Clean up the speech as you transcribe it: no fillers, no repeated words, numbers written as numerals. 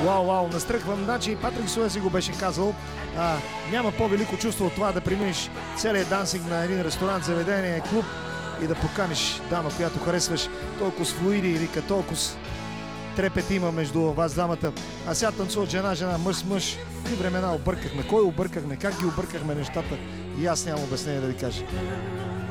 Вау, настръхвам. Значи Патрик Суейси го беше казал. Няма по-велико чувство от това да преминеш целият дансинг на един ресторант, заведение, клуб и да поканиш дама, която харесваш. Толкова флуиди или толкова трепет има между вас двамата. А сега танцуват жена, мъж. Какви времена объркахме, кой объркахме, как ги объркахме нещата и аз нямам обяснение да ви кажа.